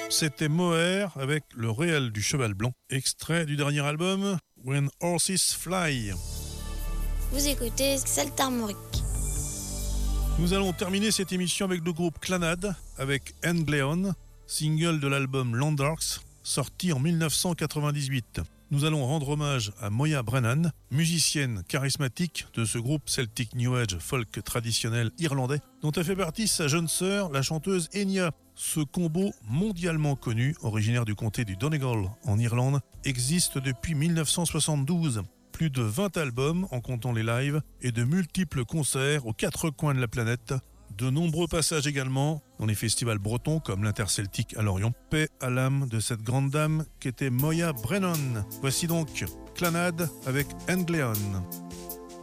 C'était Moher avec le réel du cheval blanc, extrait du dernier album When Horses Fly. Vous écoutez Salt Armorique. Nous allons terminer cette émission avec le groupe Clannad, avec Engleon, single de l'album Landarks, sorti en 1998. Nous allons rendre hommage à Moya Brennan, musicienne charismatique de ce groupe Celtic New Age folk traditionnel irlandais, dont a fait partie sa jeune sœur, la chanteuse Enya. Ce combo mondialement connu, originaire du comté du Donegal en Irlande, existe depuis 1972. Plus de 20 albums en comptant les lives et de multiples concerts aux quatre coins de la planète. De nombreux passages également dans les festivals bretons comme l'Interceltique à Lorient. Paix à l'âme de cette grande dame qu'était Moya Brennan. Voici donc Clannad avec Engleon.